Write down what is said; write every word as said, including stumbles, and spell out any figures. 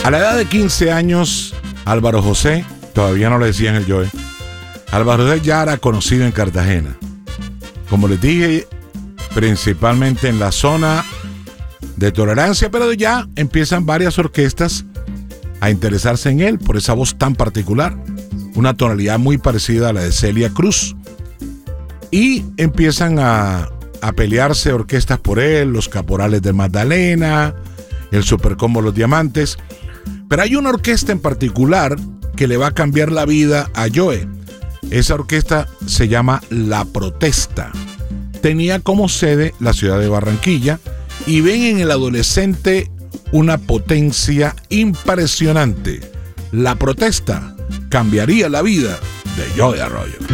A la edad de quince años, Álvaro José, todavía no le decían el Joe, Álvaro José ya era conocido en Cartagena. Como les dije, principalmente en la zona de Tolerancia, pero ya empiezan varias orquestas a interesarse en él por esa voz tan particular, una tonalidad muy parecida a la de Celia Cruz. Y empiezan a, a pelearse orquestas por él, los Caporales de Magdalena, el Supercombo Los Diamantes. Pero hay una orquesta en particular que le va a cambiar la vida a Joe. Esa orquesta se llama La Protesta. Tenía como sede la ciudad de Barranquilla y ven en el adolescente una potencia impresionante. La Protesta cambiaría la vida de Joe Arroyo.